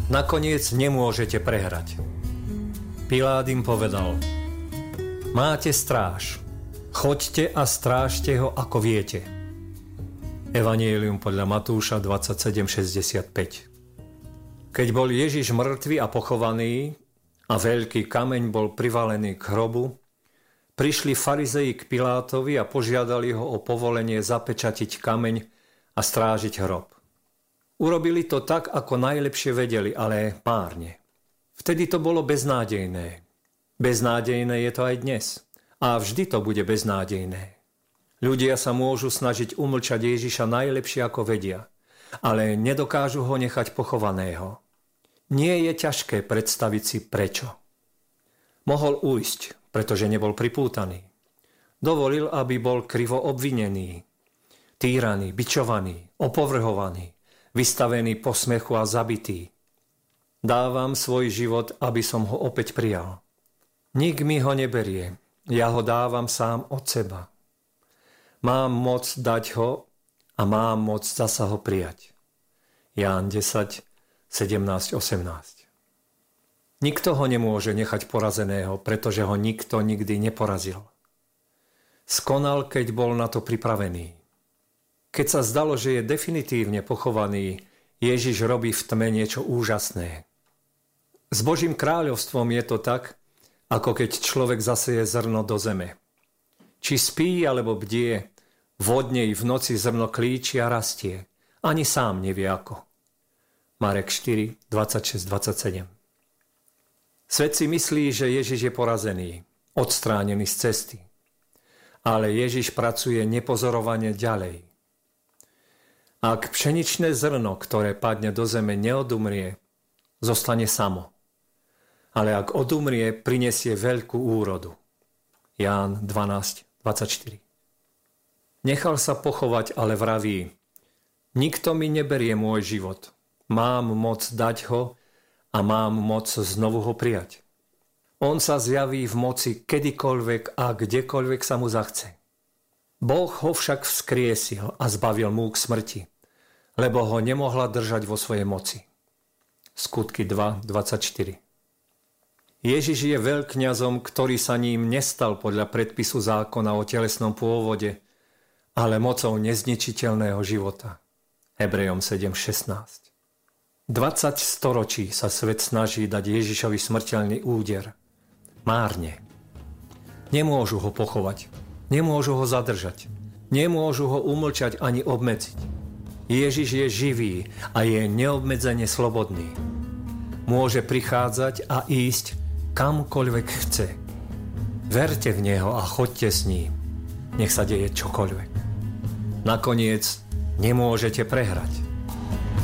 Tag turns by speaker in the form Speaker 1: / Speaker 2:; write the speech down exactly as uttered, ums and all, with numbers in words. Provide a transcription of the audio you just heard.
Speaker 1: Nakoniec nemôžete prehrať. Pilát im povedal: máte stráž, choďte a strážte ho, ako viete. Evanjelium podľa Matúša dvadsaťsedem šesťdesiatpäť. Keď bol Ježiš mŕtvy a pochovaný a veľký kameň bol privalený k hrobu, prišli farizei k Pilátovi a požiadali ho o povolenie zapečatiť kameň a strážiť hrob. Urobili to tak, ako najlepšie vedeli, ale márne. Vtedy to bolo beznádejné. Beznádejné je to aj dnes. A vždy to bude beznádejné. Ľudia sa môžu snažiť umlčať Ježiša najlepšie, ako vedia, ale nedokážu ho nechať pochovaného. Nie je ťažké predstaviť si prečo. Mohol ujsť, pretože nebol pripútaný. Dovolil, aby bol krivo obvinený, týraný, bičovaný, opovrhovaný, vystavený posmechu a zabitý. Dávam svoj život, aby som ho opäť prijal. Nik mi ho neberie, ja ho dávam sám od seba. Mám moc dať ho a mám moc zasa ho prijať. Ján desať, sedemnásť, osemnásť. Nikto ho nemôže nechať porazeného, pretože ho nikto nikdy neporazil. Skonal, keď bol na to pripravený. Keď sa zdalo, že je definitívne pochovaný, Ježiš robí v tme niečo úžasné. S Božím kráľovstvom je to tak, ako keď človek zaseje zrno do zeme. Či spí alebo bdie, vodne i v noci zrno klíči a rastie. Ani sám nevie ako. Marek štyri, dvadsaťšesť, dvadsaťsedem. Svet si myslí, že Ježiš je porazený, odstránený z cesty. Ale Ježiš pracuje nepozorovane ďalej. Ak pšeničné zrno, ktoré padne do zeme, neodumrie, zostane samo. Ale ak odumrie, prinesie veľkú úrodu. Ján dvanásť, dvadsaťštyri. Nechal sa pochovať, ale vraví: nikto mi neberie môj život. Mám moc dať ho a mám moc znovu ho prijať. On sa zjaví v moci kedykoľvek a kdekoľvek sa mu zachce. Boh ho však vzkriesil a zbavil múk smrti, lebo ho nemohla držať vo svojej moci. Skutky dva, dvadsaťštyri. Ježiš je veľkňazom, ktorý sa ním nestal podľa predpisu zákona o telesnom pôvode, ale mocou nezničiteľného života. Hebrejom sedem, šestnásť. dvadsať storočí sa svet snaží dať Ježišovi smrteľný úder. Márne. Nemôžu ho pochovať, nemôžu ho zadržať, nemôžu ho umlčať ani obmedziť. Ježiš je živý a je neobmedzene slobodný. Môže prichádzať a ísť kamkoľvek chce. Verte v neho a choďte s ním. Nech sa deje čokoľvek. Nakoniec nemôžete prehrať.